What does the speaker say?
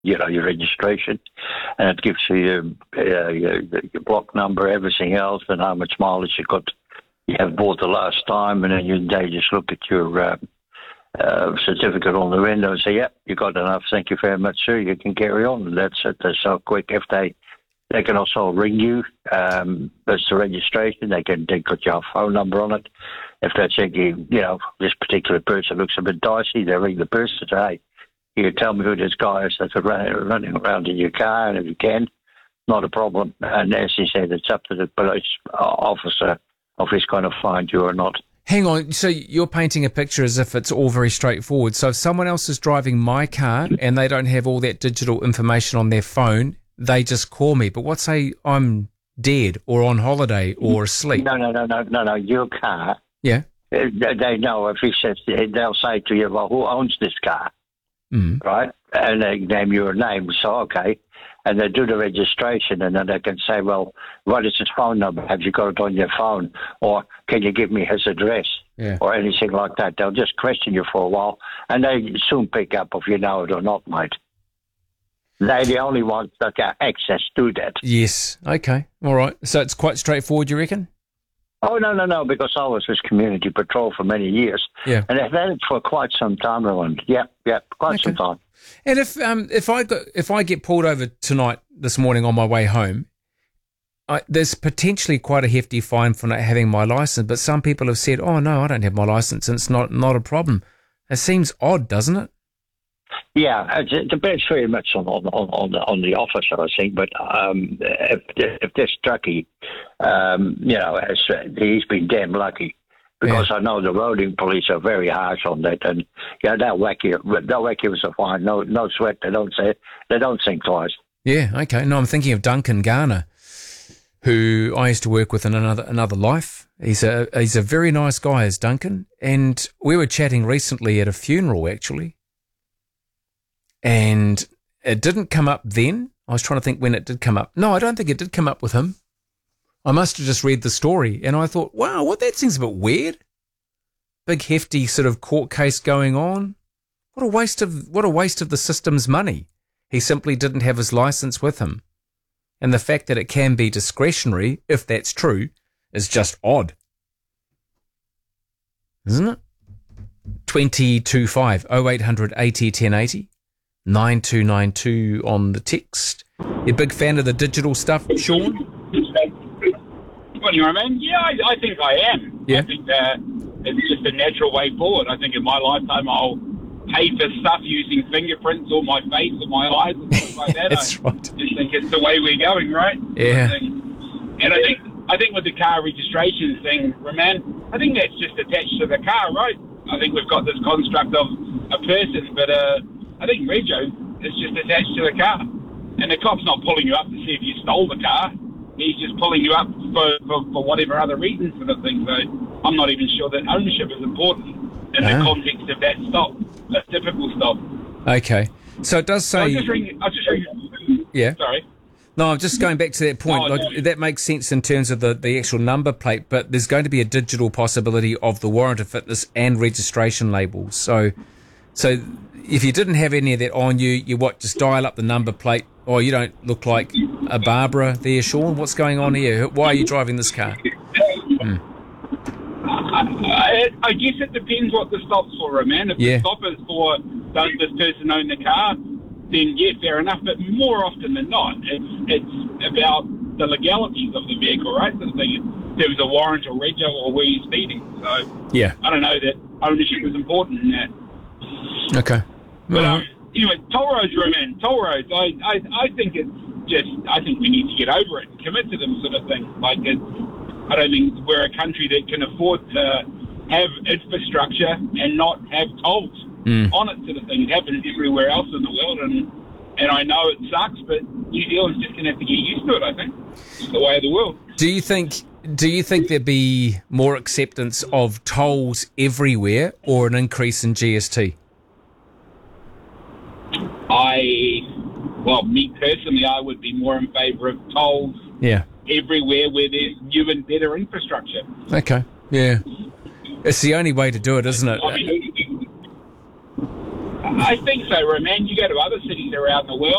your registration, and it gives you your block number, everything else, and how much mileage you have bought the last time, and then they just look at your certificate on the window and say, "Yep, you got enough. Thank you very much, sir. You can carry on." And that's it. They're so quick. If they can also ring you. That's the registration. They got your phone number on it. If they're checking, this particular person looks a bit dicey, they ring the person and say, "Hey, you tell me who this guy is that's running around in your car," and if you can, not a problem. And as he said, it's up to the police officer if he's going to find you or not. Hang on, so you're painting a picture as if it's all very straightforward. So if someone else is driving my car and they don't have all that digital information on their phone, they just call me. But what say I'm dead or on holiday or asleep? No. Your car. Yeah. They know if he says, they'll say to you, "Well, who owns this car?" Right? And they name your name. So, okay. And they do the registration, and then they can say, "Well, what is his phone number? Have you got it on your phone? Or can you give me his address?" Yeah. Or anything like that. They'll just question you for a while, and they soon pick up if you know it or not, mate. They're the only ones that got access to that. Yes. Okay. All right. So it's quite straightforward, you reckon? Oh, no, because I was with Community Patrol for many years. Yeah. And I've had it for quite some time, Roland. Yeah, quite some time. And if I get pulled over tonight, this morning on my way home, there's potentially quite a hefty fine for not having my license. But some people have said, "Oh no, I don't have my license, and it's not a problem." It seems odd, doesn't it? Yeah, it depends very much on the officer, I think. But if this truckie, he's been damn lucky. Because I know the roading police are very harsh on that, and they'll whack you. They'll whack you with a fine. No sweat. They don't think twice. Yeah. Okay. No, I'm thinking of Duncan Garner, who I used to work with in another life. He's a very nice guy, is Duncan, and we were chatting recently at a funeral actually, and it didn't come up then. I was trying to think when it did come up. No, I don't think it did come up with him. I must have just read the story, and I thought, wow, that seems a bit weird. Big hefty sort of court case going on. What a waste of the system's money. He simply didn't have his license with him. And the fact that it can be discretionary, if that's true, is just odd. Isn't it? 225 0800 80 1080 9292 on the text. You a big fan of the digital stuff, Sean? What do you mean? Yeah, I think I am. Yeah. I think it's just a natural way forward. I think in my lifetime I'll pay for stuff using fingerprints or my face or my eyes and stuff like that. That's right. Just think it's the way we're going, right? Yeah. And I think with the car registration thing, Roman, I think that's just attached to the car, right? I think we've got this construct of a person, but I think Rego is just attached to the car. And the cop's not pulling you up to see if you stole the car. He's just pulling you up for whatever other reason for the thing. So I'm not even sure that ownership is important in the context of that stop, a typical stop. Okay. So it does say... I was just reading. Yeah. Sorry. No, I'm just going back to that point. That makes sense in terms of the actual number plate, but there's going to be a digital possibility of the warrant of fitness and registration labels. So if you didn't have any of that on you, just dial up the number plate. Oh, you don't look like a Barbara there, Sean. What's going on here? Why are you driving this car? I guess it depends what the stop's for, man. If the stop is for does this person own the car, then yeah, fair enough. But more often than not, it's about the legalities of the vehicle, right? So if there was a warrant or rego or were you speeding? So yeah, I don't know that ownership is important in that. Okay. But anyway, toll roads, Roman. Toll roads. I think it's just. I think we need to get over it and commit to them, sort of thing. Like I don't think we're a country that can afford to have infrastructure and not have tolls on it, sort of thing. It happens everywhere else in the world, and I know it sucks, but New Zealand's just going to have to get used to it. I think it's the way of the world. Do you think there'd be more acceptance of tolls everywhere, or an increase in GST? Me personally, I would be more in favour of tolls everywhere where there's new and better infrastructure. Okay, yeah. It's the only way to do it, isn't it? I think so, Roman. You go to other cities around the world.